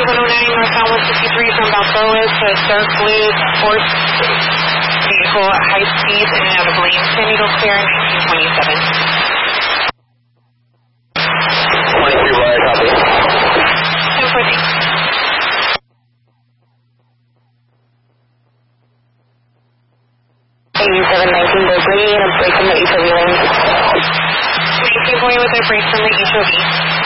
109 northbound 163 from Balboa to dark blue sports vehicle at high speed and out of lane. San Diego clear 1927. 23 wire, copy. 1014. They're bringing in a break from the HOV lane. 19 going with a break from the HOV.